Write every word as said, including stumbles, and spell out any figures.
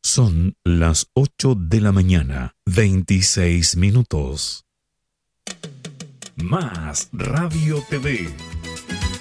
Son las ocho de la mañana, veintiséis minutos. Más Radio T V.